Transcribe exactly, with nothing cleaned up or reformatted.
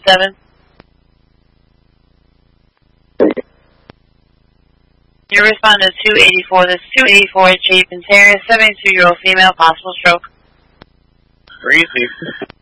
seven. Your respondent is two eighty-four. This is two eighty-four J. Pantera, seventy-two-year-old female, possible stroke. Crazy.